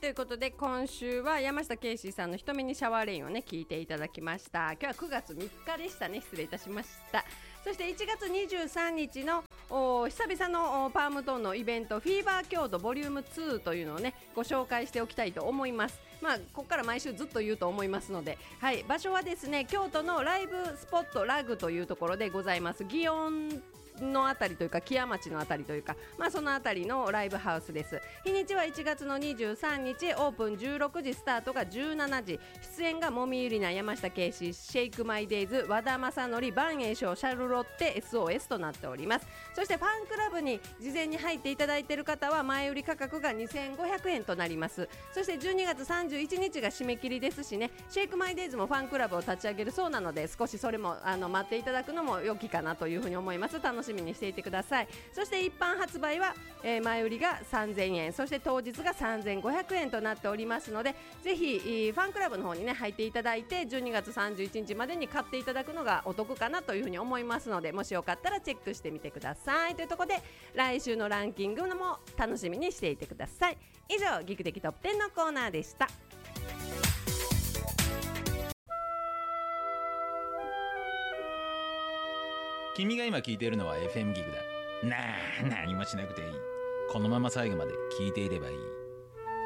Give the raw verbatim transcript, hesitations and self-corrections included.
ということで今週は山下圭司さんの瞳にシャワーレインをね聞いていただきました。今日はくがつみっかでしたね。失礼いたしました。そしていちがつにじゅうさんにちの久々のパームトーンのイベントフィーバー京都ボリュームツーというのをねご紹介しておきたいと思います。まあここから毎週ずっと言うと思いますので、はい、場所はですね京都のライブスポットラグというところでございます。祇園のあたりというか木屋町のあたりというか、まあそのあたりのライブハウスです。日にちはいちがつのにじゅうさんにち、オープンじゅうろくじ、スタートがじゅうしちじ、出演がもみゆりな、山下圭司、シェイクマイデイズ、和田正則、万栄翔、シャルロッテ エスオーエス となっております。そしてファンクラブに事前に入っていただいている方は前売り価格がにせんごひゃくえんとなります。そしてじゅうにがつさんじゅういちにちが締め切りですしね、シェイクマイデイズもファンクラブを立ち上げるそうなので、少しそれもあの待っていただくのも良きかなというふうに思います。楽しみにしていてください。そして一般発売は、えー、前売りがさんぜんえん、そして当日がさんぜんごひゃくえんとなっておりますので、ぜひファンクラブの方にね入っていただいてじゅうにがつさんじゅういちにちまでに買っていただくのがお得かなというふうに思いますので、もしよかったらチェックしてみてくださいというところで、来週のランキングも楽しみにしていてください。以上ギク的トップじゅうのコーナーでした。 君が今聞いているのは エフエム ギグだ。なあ、何もしなくていい。このまま最後まで聞いていればいい。